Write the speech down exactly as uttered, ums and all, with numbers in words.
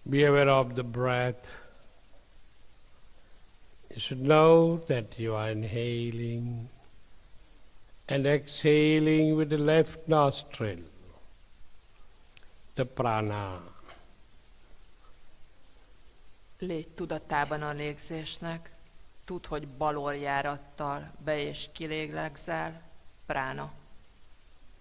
Be aware of the breath. You should know that you are inhaling and exhaling with the left nostril, the prana. Légy tudatában a légzésnek, tudd, hogy baloljárattal be- és kilélegzel, prána.